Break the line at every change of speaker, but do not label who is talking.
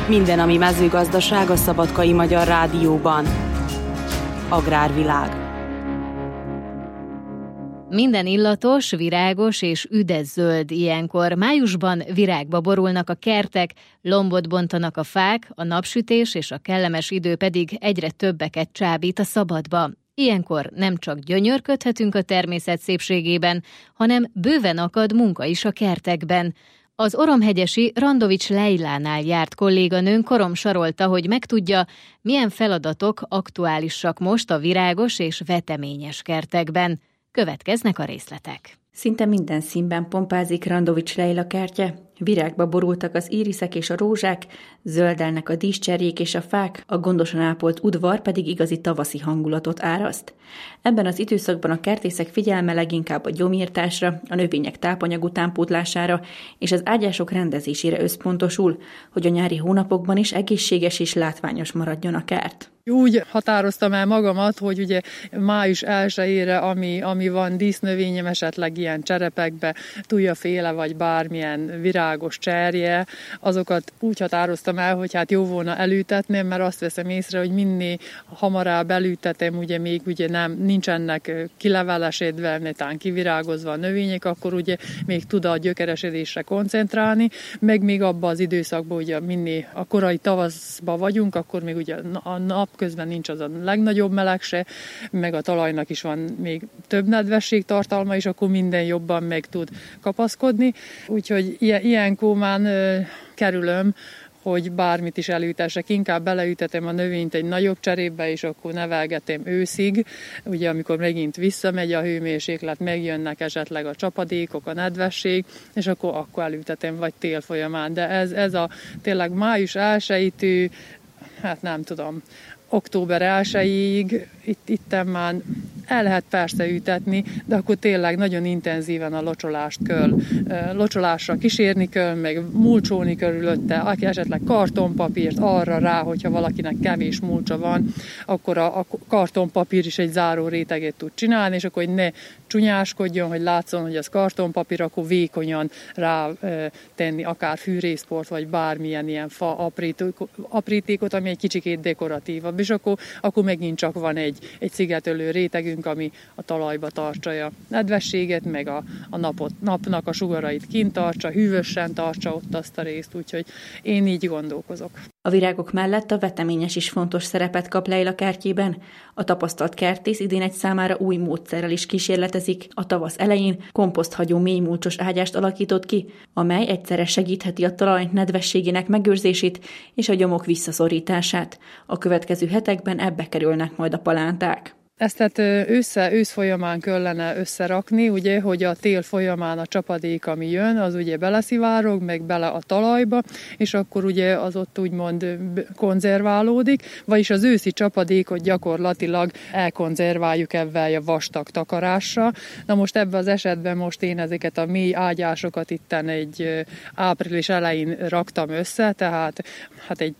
Minden, ami mezőgazdaság a Szabadkai Magyar Rádióban. Agrárvilág.
Minden illatos, virágos és üdes zöld ilyenkor. Májusban virágba borulnak a kertek, lombot bontanak a fák, a napsütés és a kellemes idő pedig egyre többeket csábít a szabadba. Ilyenkor nem csak gyönyörködhetünk a természet szépségében, hanem bőven akad munka is a kertekben. Az oromhegyesi Randovics Leilánál járt kolléganőnk sorolta, hogy megtudja, milyen feladatok aktuálisak most a virágos és veteményes kertekben. Következnek a részletek.
Szinte minden színben pompázik Randovics Leila kertje. Virágba borultak az íriszek és a rózsák, zöldelnek a díszcserjék és a fák, a gondosan ápolt udvar pedig igazi tavaszi hangulatot áraszt. Ebben az időszakban a kertészek figyelme leginkább a gyomírtásra, a növények tápanyag utánpótlására és az ágyások rendezésére összpontosul, hogy a nyári hónapokban is egészséges és látványos maradjon a kert.
Úgy határoztam el magamat, hogy ugye május 1-ére, ami van dísznövényem, esetleg ilyen cserepekbe, tujaféle vagy bármilyen virágos cserje, azokat úgy határoztam el, hogy hát jó volna elültetném, mert azt veszem észre, hogy minél hamarabb elültetem, ugye még ugye nincsenek kilevelesedve, netán kivirágozva a növények, akkor ugye még tud a gyökeresedésre koncentrálni, meg még abban az időszakban, ugye minél a korai tavaszban vagyunk, akkor még ugye a nap közben nincs az a legnagyobb meleg se, meg a talajnak is van még több nedvesség tartalma, és akkor minden jobban meg tud kapaszkodni. Úgyhogy ilyenkor már kerülöm, hogy bármit is elültessek, inkább beleültetem a növényt egy nagyobb cserébe, és akkor nevelgetem őszig, ugye amikor megint visszamegy a hőmérséklet, megjönnek esetleg a csapadékok, a nedvesség, és akkor elültetem, vagy tél folyamán. De ez a tényleg május 1-től, hát nem tudom, október 1-ig itt már el lehet persze ültetni, de akkor tényleg nagyon intenzíven a locsolást kell. Locsolásra kísérni kell, meg mulcsolni körülötte, aki esetleg kartonpapírt arra rá, hogyha valakinek kevés mulcsa van, akkor a kartonpapír is egy záró réteget tud csinálni, és akkor hogy ne csúnyáskodjon, hogy látszon, hogy az kartonpapír, akkor vékonyan rá tenni akár fűrészport, vagy bármilyen ilyen fa aprítékot, ami egy kicsikét dekoratívabb, és akkor megint csak van egy szigetelő rétegünk, ami a talajba tartsa a nedvességet, meg a napnak a sugarait kint tartsa, hűvösen tartsa ott azt a részt, úgyhogy én így gondolkozok.
A virágok mellett a veteményes is fontos szerepet kap Leila kertjében. A tapasztalt kertész idén egy számára új módszerrel is kísérletezik. A tavasz elején komposzthagyó mélymulcsos ágyást alakított ki, amely egyszerre segítheti a talaj nedvességének megőrzését és a gyomok visszaszorítását. A következő hetekben ebbe kerülnek majd a palánták.
Ezt tehát ősz folyamán kellene összerakni, ugye, hogy a tél folyamán a csapadék, ami jön, az ugye beleszivárog, meg bele a talajba, és akkor ugye az ott úgymond konzerválódik, vagyis az őszi csapadékot gyakorlatilag elkonzerváljuk ebben a vastag takarással. Na most ebben az esetben most én ezeket a mély ágyásokat itten egy április elején raktam össze, tehát hát egy